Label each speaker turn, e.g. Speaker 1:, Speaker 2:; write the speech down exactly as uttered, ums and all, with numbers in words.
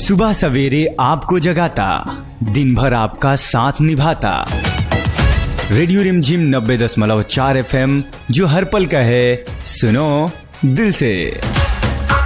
Speaker 1: सुबह सवेरे आपको जगाता, दिन भर आपका साथ निभाता। रेडियो रिमझिम नब्बे दशमलव चार एफ एम, जो हर पल का है, सुनो दिल से।